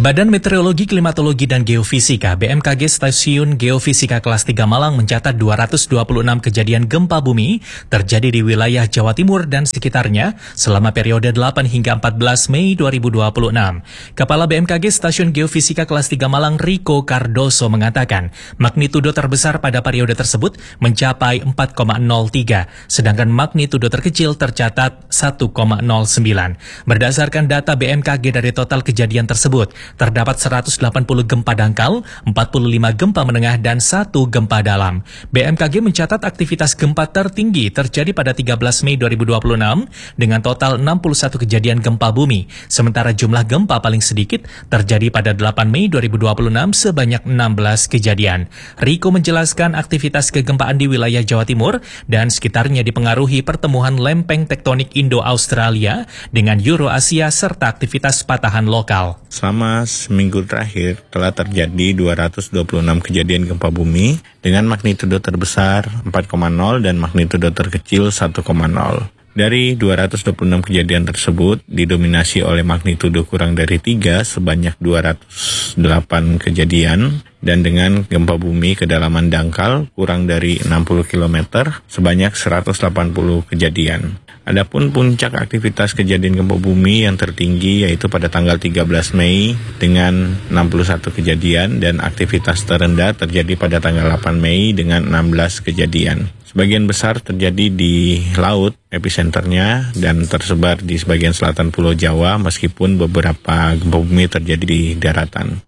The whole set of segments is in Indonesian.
Badan Meteorologi, Klimatologi, dan Geofisika (BMKG) Stasiun Geofisika Kelas 3 Malang mencatat 226 kejadian gempa bumi terjadi di wilayah Jawa Timur dan sekitarnya selama periode 8 hingga 14 Mei 2026. Kepala BMKG Stasiun Geofisika Kelas 3 Malang, Riko Cardoso, mengatakan magnitudo terbesar pada periode tersebut mencapai 4,03, sedangkan magnitudo terkecil tercatat 1,09. Berdasarkan data BMKG, dari total kejadian tersebut, terdapat 180 gempa dangkal, 45 gempa menengah, dan 1 gempa dalam. BMKG mencatat aktivitas gempa tertinggi terjadi pada 13 Mei 2026 dengan total 61 kejadian gempa bumi, sementara jumlah gempa paling sedikit terjadi pada 8 Mei 2026 sebanyak 16 kejadian. Riko menjelaskan aktivitas kegempaan di wilayah Jawa Timur dan sekitarnya dipengaruhi pertemuan lempeng tektonik Indo-Australia dengan Euro-Asia serta aktivitas patahan lokal. Selama seminggu terakhir telah terjadi 226 kejadian gempa bumi dengan magnitudo terbesar 4,0 dan magnitudo terkecil 1,0. Dari 226 kejadian tersebut didominasi oleh magnitudo kurang dari 3 sebanyak 208 kejadian dan dengan gempa bumi kedalaman dangkal kurang dari 60 km sebanyak 180 kejadian. Adapun puncak aktivitas kejadian gempa bumi yang tertinggi yaitu pada tanggal 13 Mei dengan 61 kejadian dan aktivitas terendah terjadi pada tanggal 8 Mei dengan 16 kejadian. Sebagian besar terjadi di laut episenternya dan tersebar di sebagian selatan Pulau Jawa meskipun beberapa gempa bumi terjadi di daratan.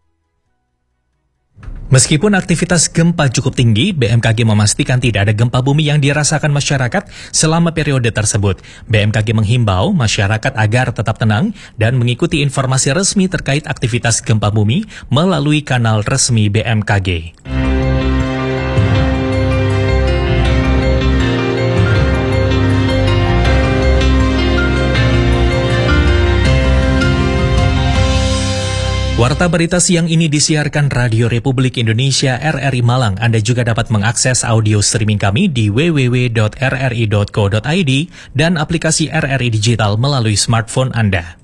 Meskipun aktivitas gempa cukup tinggi, BMKG memastikan tidak ada gempa bumi yang dirasakan masyarakat selama periode tersebut. BMKG menghimbau masyarakat agar tetap tenang dan mengikuti informasi resmi terkait aktivitas gempa bumi melalui kanal resmi BMKG. Warta berita siang ini disiarkan Radio Republik Indonesia RRI Malang. Anda juga dapat mengakses audio streaming kami di www.rri.co.id dan aplikasi RRI Digital melalui smartphone Anda.